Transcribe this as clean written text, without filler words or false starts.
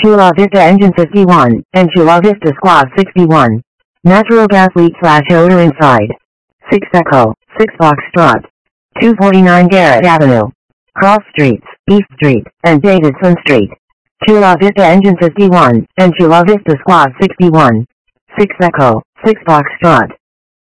Chula Vista Engine 51, and Chula Vista Squad 61. Natural gas leak/odor inside. 6 Echo, 6 Foxtrot. 249 Garrett Avenue. Cross Streets, East Street, and Davidson Street. Chula Vista Engine 51, and Chula Vista Squad 61. 6 Echo, 6 Foxtrot.